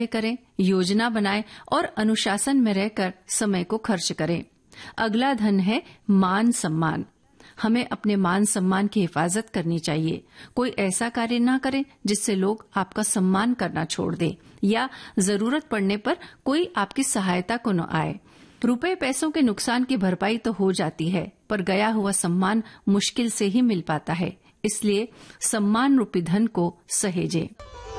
करें, योजना बनाएं और अनुशासन में रहकर समय को खर्च करें। अगला धन है मान सम्मान। हमें अपने मान सम्मान की हिफाजत करनी चाहिए। कोई ऐसा कार्य ना करें जिससे लोग आपका सम्मान करना छोड़ दें या जरूरत पड़ने पर कोई आपकी सहायता को न आए। रुपए पैसों के नुकसान की भरपाई तो हो जाती है, पर गया हुआ सम्मान मुश्किल से ही मिल पाता है। इसलिए सम्मान रूपी धन को सहेजें।